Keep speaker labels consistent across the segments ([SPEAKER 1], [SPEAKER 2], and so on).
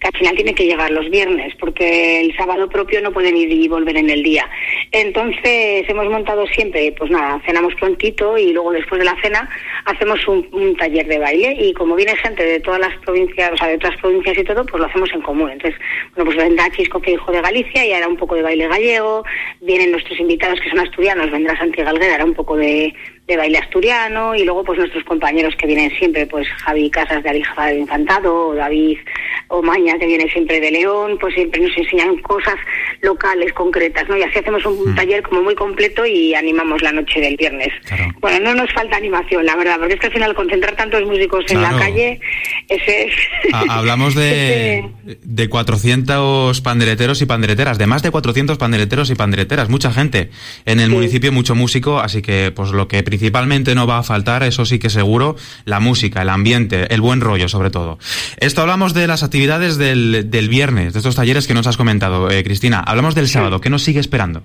[SPEAKER 1] que al final tienen que llegar los viernes, porque el sábado propio no pueden ir y volver en el día. Entonces hemos montado siempre, pues nada, cenamos prontito y luego después de la cena hacemos un taller de baile, y como viene gente de todas las provincias, o sea, de otras provincias y todo, pues lo hacemos en común. Entonces, bueno, pues vendrá Chisco, que hijo de Galicia, y hará un poco de baile gallego. Vienen nuestros invitados que son asturianos, vendrá Santi Galguera, hará un poco de baile asturiano, y luego pues nuestros compañeros que vienen siempre, pues Javi Casas de Alija de Encantado, o David Omaña, que viene siempre de León, pues siempre nos enseñan cosas locales, concretas, ¿no? Y así hacemos un taller como muy completo y animamos la noche del viernes.
[SPEAKER 2] Claro.
[SPEAKER 1] Bueno, no nos falta animación, la verdad, porque es que al final concentrar tantos músicos en la calle, ese es...
[SPEAKER 2] Hablamos de 400 pandereteros y pandereteras, de más de 400 pandereteros y pandereteras, mucha gente en el municipio, mucho músico, así que pues lo que principalmente no va a faltar, eso sí que seguro, la música, el ambiente, el buen rollo sobre todo. Esto hablamos de las actividades del viernes, de estos talleres que nos has comentado, Cristina. Hablamos del sábado, ¿qué nos sigue esperando?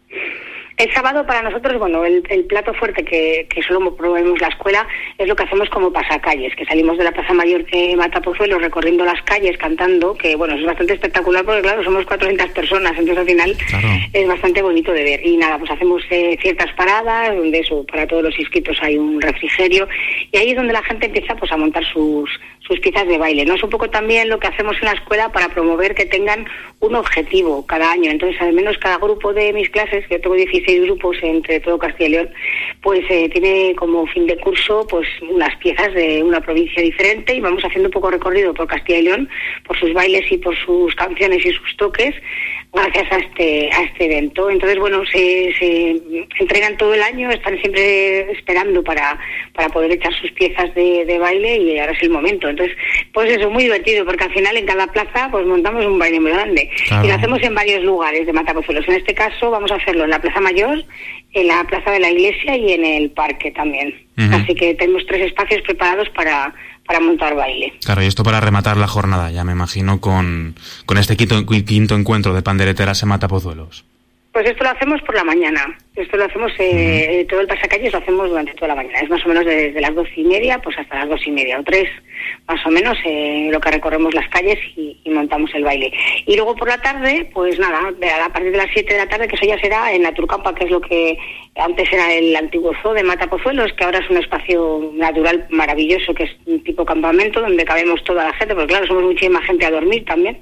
[SPEAKER 1] El sábado para nosotros, bueno, el plato fuerte que solo promovemos la escuela es lo que hacemos como pasacalles, que salimos de la Plaza Mayor de Matapozuelos recorriendo las calles cantando, que bueno, es bastante espectacular porque claro, somos 400 personas, entonces al final es bastante bonito de ver. Y nada, pues hacemos ciertas paradas, donde eso, para todos los inscritos hay un refrigerio, y ahí es donde la gente empieza pues a montar sus piezas de baile, ¿no? Es un poco también lo que hacemos en la escuela para promover que tengan un objetivo cada año. Entonces, al menos cada grupo de mis clases, que yo tengo 16 grupos entre todo Castilla y León, pues tiene como fin de curso pues unas piezas de una provincia diferente, y vamos haciendo un poco recorrido por Castilla y León, por sus bailes y por sus canciones y sus toques, gracias a este evento. Entonces, bueno, se entregan todo el año, están siempre esperando para poder echar sus piezas de baile, y ahora es el momento. Entonces, pues eso, muy divertido, porque al final en cada plaza pues montamos un baile muy grande. Claro. Y lo hacemos en varios lugares de Matapozuelos. En este caso vamos a hacerlo en la Plaza Mayor, en la Plaza de la Iglesia y en el Parque también. Así que tenemos 3 espacios preparados para montar baile.
[SPEAKER 2] Claro, y esto para rematar la jornada, ya me imagino, con este quinto encuentro de pandereteras en Matapozuelos.
[SPEAKER 1] Pues esto lo hacemos por la mañana. Esto lo hacemos, todo el pasacalles lo hacemos durante toda la mañana. Es más o menos desde las 12:30 pues hasta las 2:30 o 3, más o menos, lo que recorremos las calles y montamos el baile. Y luego por la tarde, pues nada, a partir de las 7 de la tarde, que eso ya será en la Turcampa, que es lo que antes era el antiguo zoo de Matapozuelos, que ahora es un espacio natural maravilloso, que es un tipo campamento donde cabemos toda la gente, porque claro, somos muchísima gente a dormir también.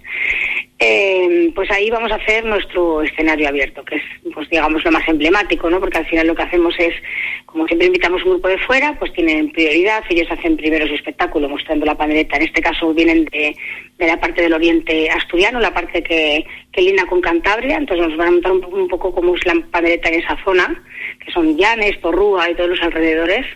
[SPEAKER 1] Pues ahí vamos a hacer nuestro escenario abierto, que es, pues digamos, lo más emblemático, ¿no? Porque al final lo que hacemos es, como siempre invitamos un grupo de fuera, pues tienen prioridad, ellos hacen primero su espectáculo mostrando la pandereta. En este caso vienen de la parte del oriente asturiano, la parte que linda con Cantabria, entonces nos van a montar un poco cómo es la pandereta en esa zona, que son Llanes, Porrúa y todos los alrededores.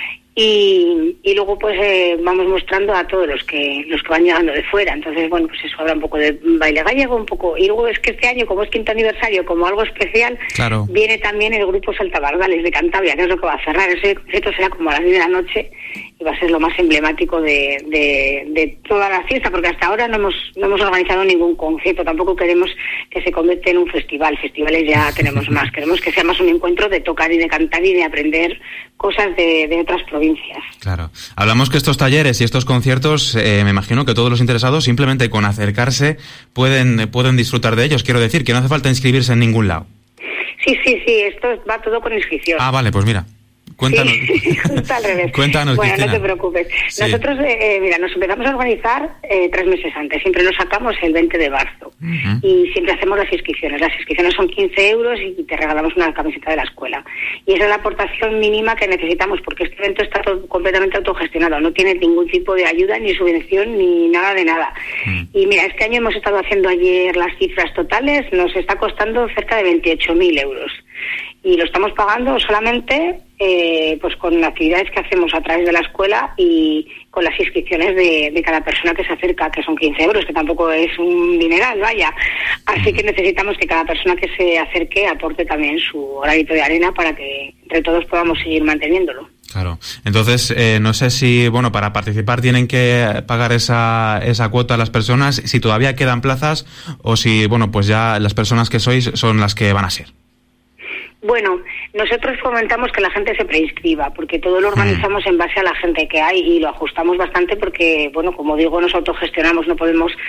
[SPEAKER 1] Y luego pues vamos mostrando a todos los que van llegando de fuera. Entonces, bueno, pues eso, habrá un poco de baile gallego, un poco. Y luego es que este año, como es 5º aniversario, como algo especial, claro, viene también el grupo Saltabardales de Cantabria, que es lo que va a cerrar. Ese concierto será como a las 10 de la noche y va a ser lo más emblemático de toda la fiesta, porque hasta ahora no hemos organizado ningún concierto. Tampoco queremos que se convierta en un festival. Festivales ya tenemos más. Queremos que sea más un encuentro de tocar y de cantar y de aprender cosas de otras provincias.
[SPEAKER 2] Claro. Hablamos que estos talleres y estos conciertos, me imagino que todos los interesados simplemente con acercarse pueden disfrutar de ellos. Quiero decir que no hace falta inscribirse en ningún lado.
[SPEAKER 1] Sí, esto va todo con inscripción.
[SPEAKER 2] Ah, vale, pues mira. Cuéntanos.
[SPEAKER 1] Sí, justo al revés.
[SPEAKER 2] Cuéntanos,
[SPEAKER 1] bueno,
[SPEAKER 2] Cristina.
[SPEAKER 1] No te preocupes. Sí. Nosotros, nos empezamos a organizar 3 meses antes. Siempre lo sacamos el 20 de marzo. Y siempre hacemos las inscripciones. Las inscripciones son 15 euros y te regalamos una camiseta de la escuela. Y esa es la aportación mínima que necesitamos, porque este evento está todo completamente autogestionado. No tiene ningún tipo de ayuda, ni subvención, ni nada de nada. Y mira, este año hemos estado haciendo ayer las cifras totales. Nos está costando cerca de 28.000 euros. Y lo estamos pagando solamente pues con actividades que hacemos a través de la escuela y con las inscripciones de cada persona que se acerca, que son 15 euros, que tampoco es un dineral, vaya. Así que necesitamos que cada persona que se acerque aporte también su granito de arena para que entre todos podamos seguir manteniéndolo.
[SPEAKER 2] Claro. Entonces, no sé si, bueno, para participar tienen que pagar esa cuota a las personas, si todavía quedan plazas o si, bueno, pues ya las personas que sois son las que van a ser.
[SPEAKER 1] Bueno, nosotros fomentamos que la gente se preinscriba, porque todo lo organizamos en base a la gente que hay y lo ajustamos bastante porque, bueno, como digo, nos autogestionamos, no podemos